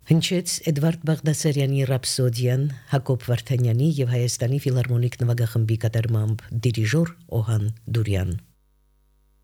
Հնչեց Էդվարդ Բաղդասարյանի ռապսոդիան Հակոբ Վարդանյանի եւ Հայաստանի ֆիլհարմոնիկ նվագախմբի կատարմամբ դիրիժոր Օհան Դուրյան